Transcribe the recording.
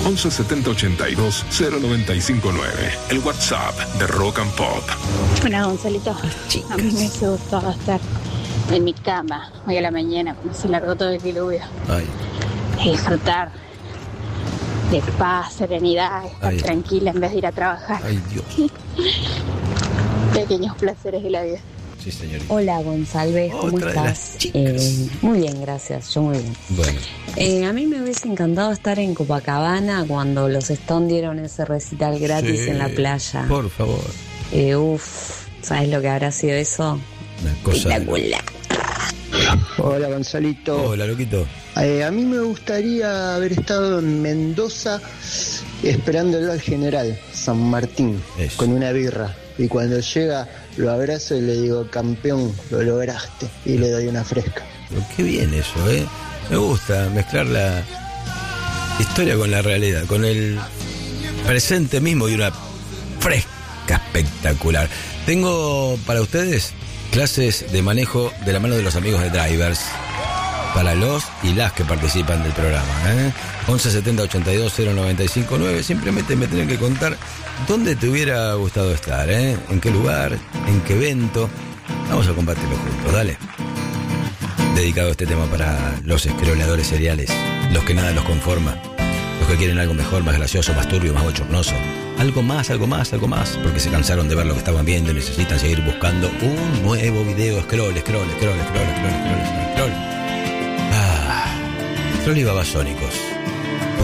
11 70 82 0959. El WhatsApp de Rock and Pop. Bueno, Gonzalito, a mí me hubiese gustado estar en mi cama hoy a la mañana cuando se largó todo el diluvio. Ay. Y disfrutar de paz, serenidad, estar tranquila en vez de ir a trabajar. Ay, Dios. Pequeños placeres de la vida. Sí, señorita. Hola, González, ¿cómo Otra de las estás? Muy bien, gracias, yo muy bien. Bueno. A mí me hubiese encantado estar en Copacabana cuando los Stones dieron ese recital gratis en la playa. Por favor. ¿Sabes lo que habrá sido eso? Una cosa. Espectacular. Hola, Gonzalito. Hola, loquito. A mí me gustaría haber estado en Mendoza esperándolo al general San Martín con una birra. Y cuando llega, lo abrazo y le digo, campeón, lo lograste. Y le doy una fresca. Pero qué bien eso, ¿eh? Me gusta mezclar la historia con la realidad, con el presente mismo y una fresca espectacular. Tengo para ustedes clases de manejo de la mano de los amigos de Drivers. Para los y las que participan del programa, 11 70 82 0959. Simplemente me tienen que contar dónde te hubiera gustado estar, en qué lugar, en qué evento. Vamos a compartirlo juntos, dale. Dedicado este tema para los escroleadores seriales, los que nada los conforma, los que quieren algo mejor, más gracioso, más turbio, más bochornoso. Algo más, porque se cansaron de ver lo que estaban viendo y necesitan seguir buscando un nuevo video. Scroll. Scroll y Babasónicos.